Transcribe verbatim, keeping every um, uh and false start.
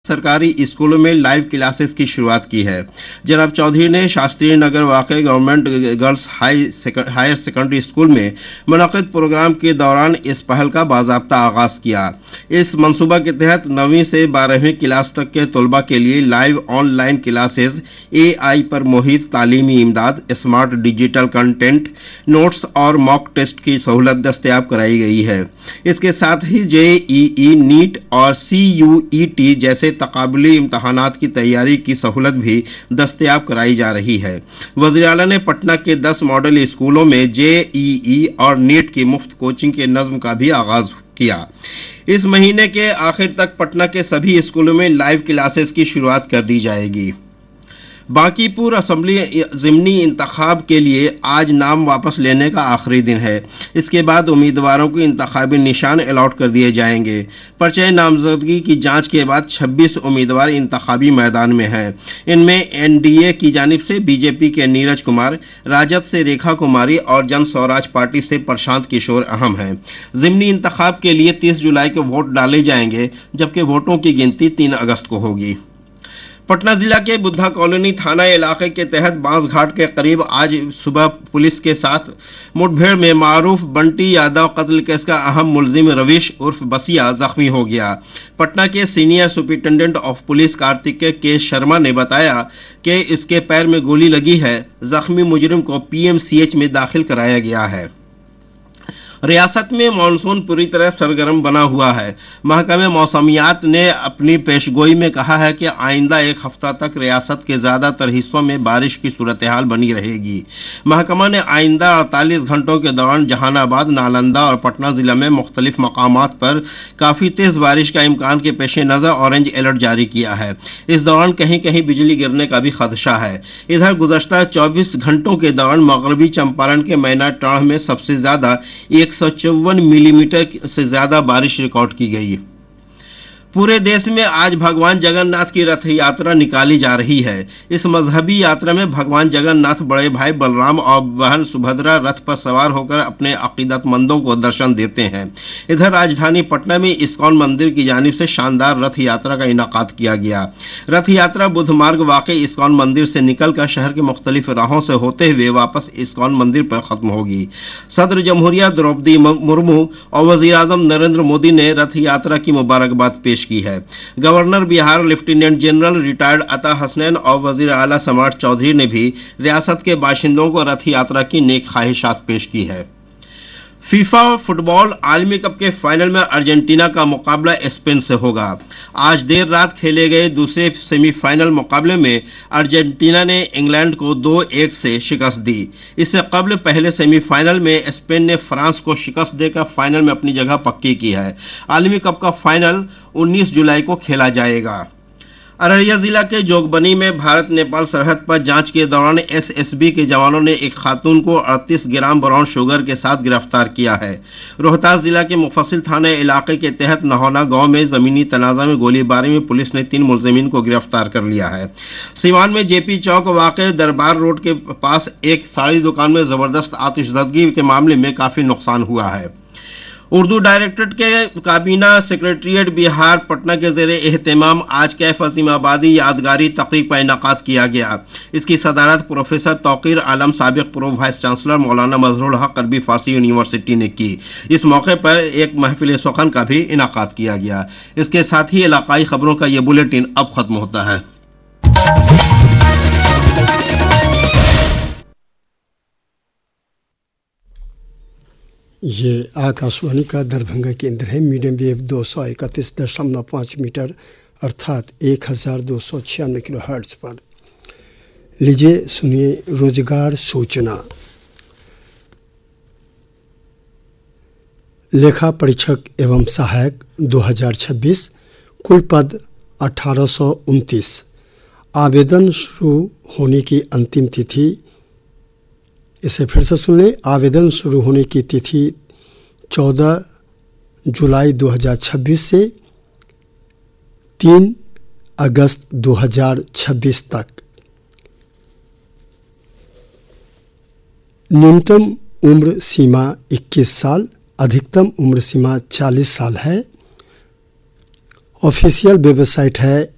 सरकारी स्कूलों में लाइव क्लासेस की शुरुआत की है। जनाब चौधरी ने शास्त्री नगर वाक़े government girls high higher secondary school में मुनक़िद प्रोग्राम के दौरान इस पहल का बाज़ाब्ता आगाज किया। इस मंसूबा के तहत नवीं से बारहवीं क्लास तक के तलबा के लिए लाइव ऑनलाइन क्लासेस, ए आई पर मोहित तालीमी इमदाद, स्मार्ट डिजिटल कंटेंट, नोट्स और मॉक टेस्ट की सहूलत दस्तयाब कराई गई है। इसके साथ ही जे ई ई, नीट और सी यू ई टी जैसे तकाबुली इम्तहानात की तैयारी की सहूलत भी दस्तयाब कराई जा रही है। वज़ीर आला ने पटना के दस मॉडल स्कूलों में जे ई ई और नीट की मुफ्त कोचिंग के नज़्म का भी आगाज किया। इस महीने के आखिर तक पटना के सभी स्कूलों में लाइव क्लासेस की शुरुआत कर दी जाएगी। बांकीपुर असेंबली ज़िमनी इंतखाब के लिए आज नाम वापस लेने का आखिरी दिन है। इसके बाद उम्मीदवारों को इंतखाबी निशान अलॉट कर दिए जाएंगे। पर्चे नामजदगी की जांच के बाद छब्बीस उम्मीदवार इंतखाबी मैदान में हैं। इनमें एन डी ए की जानिब से बीजेपी के नीरज कुमार, राजद से रेखा कुमारी और जन स्वराज पार्टी से प्रशांत किशोर अहम हैं। ज़िमनी इंतखाब के लिए तीस जुलाई को वोट डाले जाएंगे, जबकि वोटों की गिनती तीन अगस्त को होगी। पटना जिला के बुद्धा कॉलोनी थाना इलाके के तहत बांस घाट के करीब आज सुबह पुलिस के साथ मुठभेड़ में मारूफ बंटी यादव कत्ल केस का अहम मुलजिम रवीश उर्फ बसिया जख्मी हो गया। पटना के senior superintendent of police Kartikeya के शर्मा ने बताया कि इसके पैर में गोली लगी है। जख्मी मुजरिम को पी एम सी एच में दाखिल कराया गया है। रियासत में मानसून पूरी तरह सरगर्म बना हुआ है। महकमे मौसमियात ने अपनी पेशगोई में कहा है कि आइंदा एक हफ्ता तक रियासत के ज्यादातर हिस्सों में बारिश की सूरत हाल बनी रहेगी। महकमा ने आइंदा अड़तालीस घंटों के दौरान जहानाबाद, नालंदा और पटना जिला में मुख्तलिफ मकामात पर काफी तेज बारिश का इम्कान के पेश नजर ऑरेंज अलर्ट जारी किया है। इस दौरान कहीं कहीं बिजली गिरने का भी खदशा है। इधर गुज़श्ता चौबीस घंटों के दौरान मगरबी चंपारण के मैना टाँड़ में सबसे ज्यादा एक एक सौ चौवन मिलीमीटर से ज्यादा बारिश रिकॉर्ड की गई। पूरे देश में आज भगवान जगन्नाथ की रथ यात्रा निकाली जा रही है। इस मजहबी यात्रा में भगवान जगन्नाथ बड़े भाई बलराम और बहन सुभद्रा रथ पर सवार होकर अपने अकीदतमंदों को दर्शन देते हैं। इधर राजधानी पटना में इस्कॉन मंदिर की जानिब से शानदार रथ यात्रा का इनाकाद किया गया। रथ यात्रा बुध मार्ग वाक़े इस्कॉन मंदिर से निकलकर शहर के मुख्तलिफ राहों से होते हुए वापस इस्कॉन मंदिर पर खत्म होगी। सदर जमहूरिया द्रौपदी मुर्मू और वज़ीर आज़म नरेंद्र मोदी ने रथ यात्रा की मुबारकबाद पेश की है। Governor Bihar lieutenant general retired अता हसनैन और वजीर आला सम्राट चौधरी ने भी रियासत के बाशिंदों को रथ यात्रा की नेक ख्वाहिशात पेश की है। फीफा फुटबॉल आलमी कप के फाइनल में अर्जेंटीना का मुकाबला स्पेन से होगा। आज देर रात खेले गए दूसरे सेमीफाइनल मुकाबले में अर्जेंटीना ने इंग्लैंड को दो एक से शिकस्त दी। इससे कबल पहले सेमीफाइनल में स्पेन ने फ्रांस को शिकस्त देकर फाइनल में अपनी जगह पक्की की है। आलमी कप का फाइनल उन्नीस जुलाई को खेला जाएगा। अररिया जिला के जोगबनी में भारत नेपाल सरहद पर जांच के दौरान एस एस बी के जवानों ने एक खातून को अड़तीस ग्राम ब्राउन शुगर के साथ गिरफ्तार किया है। रोहतास जिला के मुफस्सिल थाना इलाके के तहत नहौना गांव में जमीनी तनाजा में गोलीबारी में पुलिस ने तीन मुलजिमीन को गिरफ्तार कर लिया है। सीवान में जेपी चौक वाक़े दरबार रोड के पास एक साड़ी दुकान में जबरदस्त आतिशबाजी के मामले में काफी नुकसान हुआ है। उर्दू डायरेक्टरेट के काबीना सेक्रेटरीट बिहार पटना के ज़ेरे एहतमाम आज कैफ अज़ीमाबादी यादगारी तकरीब का इनाकाद किया गया। इसकी सदारत प्रोफेसर तौकीर आलम साबिक प्रो वाइस चांसलर मौलाना मजहरुल हक अरबी फारसी यूनिवर्सिटी ने की। इस मौके पर एक महफिल सुखन का भी इनाकाद किया गया। इसके साथ ही इलाकाई खबरों का यह बुलेटिन अब खत्म होता है। ये आकाशवाणी का दरभंगा केंद्र है। मीडियम वेव दो सौ इकतीस दशमलव पाँच मीटर अर्थात एक हज़ार दो सौ छियानवे किलो हर्ट्ज पर। लीजिए सुनिए रोजगार सूचना। लेखा परीक्षक एवं सहायक दो हज़ार छब्बीस, कुल पद अठारह सौ उनतीस। आवेदन शुरू होने की अंतिम तिथि, इसे फिर से सुन लें, आवेदन शुरू होने की तिथि चौदह जुलाई दो हज़ार छब्बीस से तीन अगस्त दो हज़ार छब्बीस तक। न्यूनतम उम्र सीमा इक्कीस साल, अधिकतम उम्र सीमा चालीस साल है। ऑफिशियल वेबसाइट है